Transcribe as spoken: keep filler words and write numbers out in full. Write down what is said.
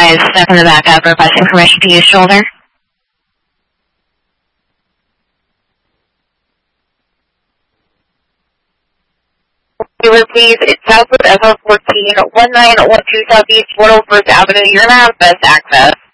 guy is stuck in the back up, requesting permission to use shoulder. Taylor, please, it's Southwood F R fourteen, one nine one two Southeast one oh first Avenue. You're going to have best access.